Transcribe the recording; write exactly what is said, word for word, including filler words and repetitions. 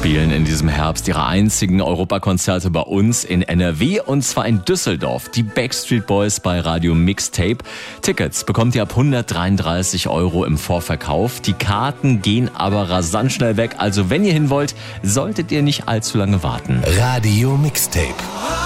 spielen in diesem Herbst ihre einzigen Europakonzerte bei uns in N R W und zwar in Düsseldorf. Die Backstreet Boys bei Radio Mixtape. Tickets bekommt ihr ab hundertdreiunddreißig Euro im Vorverkauf. Die Karten gehen aber rasant schnell weg. Also wenn ihr hin wollt, solltet ihr nicht allzu lange warten. Radio Mixtape.